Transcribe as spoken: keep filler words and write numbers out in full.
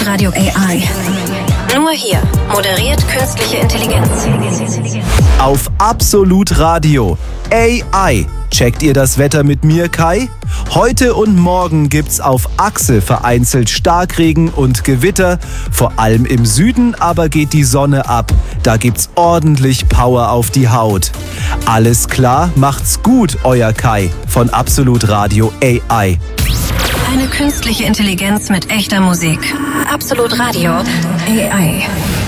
Radio A I. Nur hier moderiert künstliche Intelligenz. Auf Absolut Radio A I. Checkt ihr das Wetter mit mir, Kai? Heute und morgen gibt's auf Achse vereinzelt Starkregen und Gewitter. Vor allem im Süden aber geht die Sonne ab. Da gibt's ordentlich Power auf die Haut. Alles klar, macht's gut, euer Kai von Absolut Radio A I. Eine künstliche Intelligenz mit echter Musik. Absolut Radio A I.